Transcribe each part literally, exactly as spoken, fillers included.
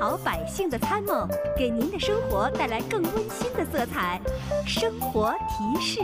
好百姓的参谋，给您的生活带来更温馨的色彩。生活提示。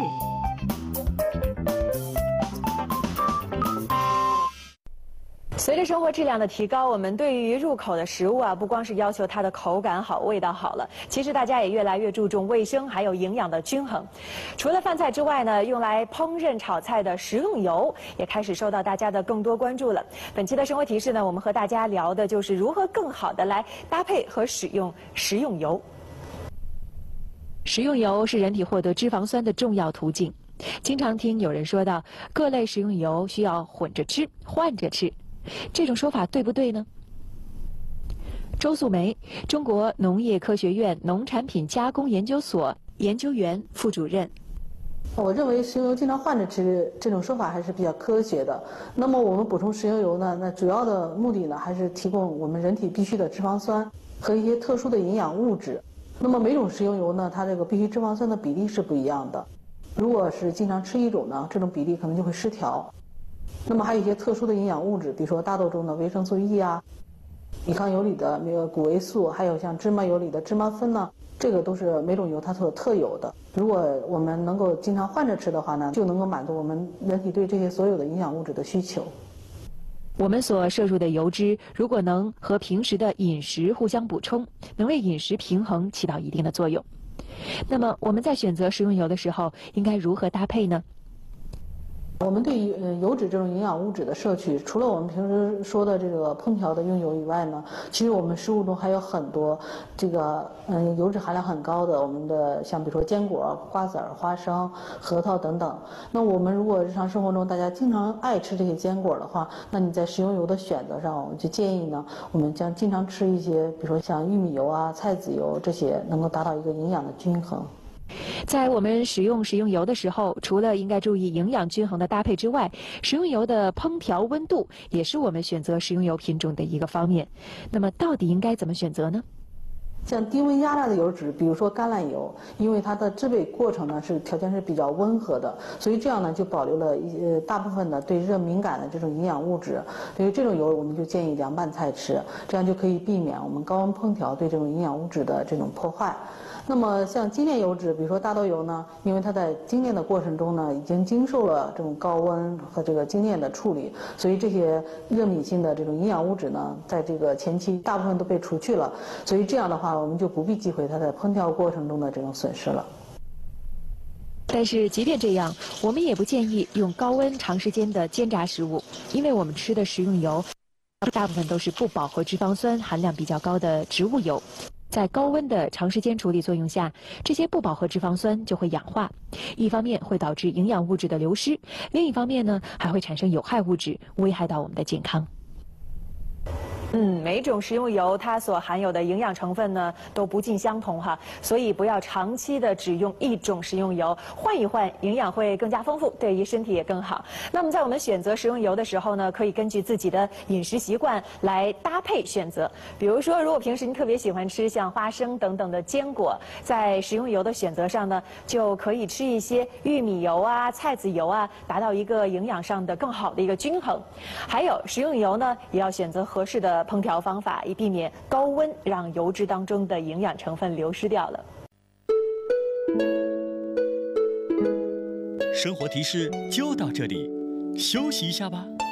随着生活质量的提高，我们对于入口的食物啊，不光是要求它的口感好、味道好了，其实大家也越来越注重卫生还有营养的均衡。除了饭菜之外呢，用来烹饪炒菜的食用油也开始受到大家的更多关注了。本期的生活提示呢，我们和大家聊的就是如何更好的来搭配和使用食用油。食用油是人体获得脂肪酸的重要途径，经常听有人说到，各类食用油需要混着吃、换着吃。这种说法对不对呢？周素梅，中国农业科学院农产品加工研究所研究员、副主任。 我认为食用油经常换着吃这种说法还是比较科学的。那么我们补充食用油呢，那主要的目的呢，还是提供我们人体必需的脂肪酸和一些特殊的营养物质。那么每种食用油呢，它这个必需脂肪酸的比例是不一样的。如果是经常吃一种呢，这种比例可能就会失调。那么还有一些特殊的营养物质，比如说大豆中的维生素 E 啊，米糠油里的那个谷维素，还有像芝麻油里的芝麻酚呢，这个都是每种油它所特有的。如果我们能够经常换着吃的话呢，就能够满足我们人体对这些所有的营养物质的需求。 我们所摄入的油脂，如果能和平时的饮食互相补充，能为饮食平衡起到一定的作用。那么我们在选择食用油的时候，应该如何搭配呢？ 我们对于呃油脂这种营养物质的摄取，除了我们平时说的这个烹调的用油以外呢，其实我们食物中还有很多这个嗯油脂含量很高的，我们的像比如说坚果、瓜子儿、花生、核桃等等。那我们如果日常生活中大家经常爱吃这些坚果的话，那你在食用油的选择上，我们就建议呢，我们将经常吃一些，比如说像玉米油啊、菜籽油这些，能够达到一个营养的均衡。 在我们使用食用油的时候，除了应该注意营养均衡的搭配之外，食用油的烹调温度也是我们选择食用油品种的一个方面。那么到底应该怎么选择呢？ 像低温压榨的油脂，比如说橄榄油，因为它的制备过程呢是条件是比较温和的，所以这样呢就保留了一呃大部分的对热敏感的这种营养物质。对于这种油，我们就建议凉拌菜吃，这样就可以避免我们高温烹调对这种营养物质的这种破坏。那么像精炼油脂，比如说大豆油呢，因为它在精炼的过程中呢，已经经受了这种高温和这个精炼的处理，所以这些热敏性的这种营养物质呢，在这个前期大部分都被除去了，所以这样的话，我们就不必忌讳它在烹调过程中的这种损失了。 但是即便这样，我们也不建议用高温长时间的煎炸食物，因为我们吃的食用油大部分都是不饱和脂肪酸含量比较高的植物油。在高温的长时间处理作用下，这些不饱和脂肪酸就会氧化，一方面会导致营养物质的流失，另一方面呢，还会产生有害物质，危害到我们的健康。嗯，每种食用油它所含有的营养成分呢都不尽相同哈，所以不要长期的只用一种食用油，换一换，营养会更加丰富，对于身体也更好。那么在我们选择食用油的时候呢，可以根据自己的饮食习惯来搭配选择。比如说，如果平时您特别喜欢吃像花生等等的坚果，在食用油的选择上呢，就可以吃一些玉米油啊、菜籽油啊，达到一个营养上的更好的一个均衡。还有食用油呢，也要选择合适的烹调方法，以避免高温让油脂当中的营养成分流失掉了。 生活提示就到这里，休息一下吧。